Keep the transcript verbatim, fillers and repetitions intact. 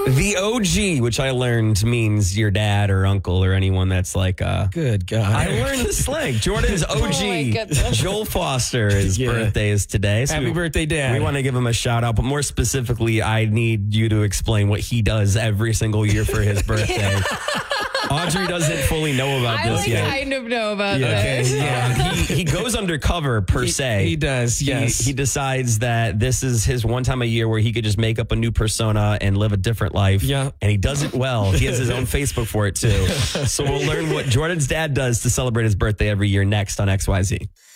The O G, which I learned means your dad or uncle or anyone that's like, uh, good God. I learned the slang. Jordan's O G, Oh Joel Foster, his Yeah. birthday is today. So Happy we, birthday, Dad. We want to give him a shout out, but more specifically, I need you to explain what he does every single year for his birthday. Audrey doesn't fully know about I this like yet. kind of know about Yeah, this. okay, yeah. Um, he, he goes undercover per He- se. he does, yes. He, he decides that this is his one time a year where he could just make up a new persona and live a different life. Yeah. And he does it well. He has his own Facebook for it too. So we'll learn what Jordan's dad does to celebrate his birthday every year next on X Y Z.